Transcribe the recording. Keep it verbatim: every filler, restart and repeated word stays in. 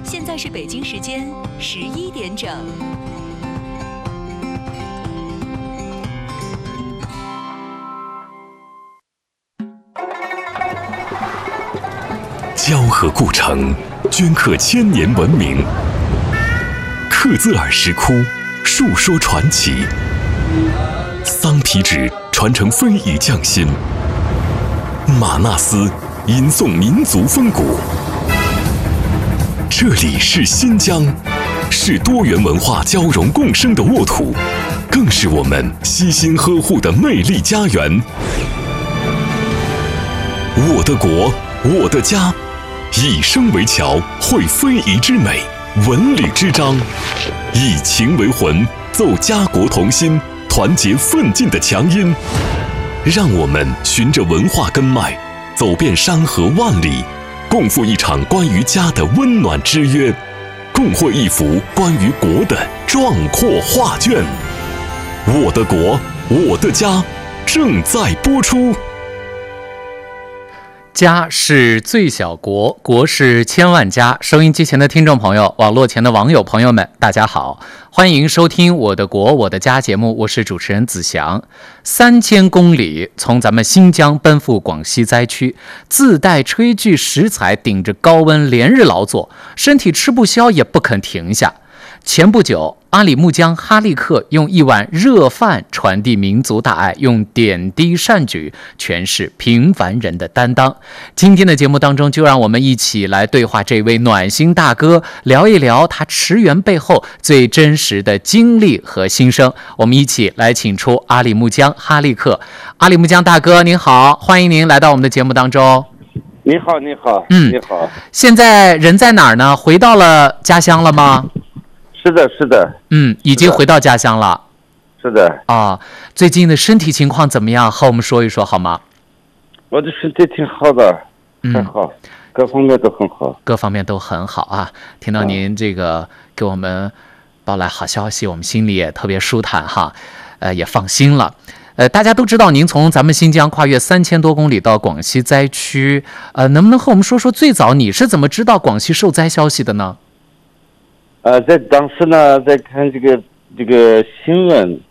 现在是北京时间十一点整。 交河故城，镌刻千年文明；克孜尔石窟，述说传奇；桑皮纸传承非遗匠心；玛纳斯吟诵民族风骨。这里是新疆，是多元文化交融共生的沃土，更是我们悉心呵护的魅力家园。我的国，我的家。以声为桥，绘非遗之美，文旅之章；以情为魂，奏家国同心，团结奋进的强音。让我们循着文化根脉，走遍山河万里，共赴一场关于家的温暖之约，共绘一幅关于国的壮阔画卷。我的国，我的家，正在播出。 家是最小国，国是千万家。收音机前的听众朋友，网络前的网友朋友们，大家好，欢迎收听我的国我的家节目，我是主持人子祥。三千公里从咱们新疆奔赴广西灾区，自带炊具食材，顶着高温连日劳作，身体吃不消也不肯停下。前不久，阿里木江哈利克用一碗热饭传递民族大爱，用点滴善举诠释平凡人的担当。今天的节目当中，就让我们一起来对话这位暖心大哥，聊一聊他驰援背后最真实的经历和心声。我们一起来请出阿里木江哈利克。阿里木江大哥您好，欢迎您来到我们的节目当中。 你好你好， 嗯， 你好。 现在人在哪儿呢？回到了家乡了吗？ 是的，是的， 嗯，已经回到家乡了。 是的啊，最近的身体情况怎么样？和我们说一说好吗？ 我的身体挺好的，很好，嗯、各方面都很好， 各方面都很好啊！听到您这个给我们报来好消息，我们心里也特别舒坦哈，呃，也放心了。呃，大家都知道您从咱们新疆跨越三千多公里到广西灾区，呃，能不能和我们说说最早你是怎么知道广西受灾消息的呢？ 呃，在当时呢，在看这个这个新闻，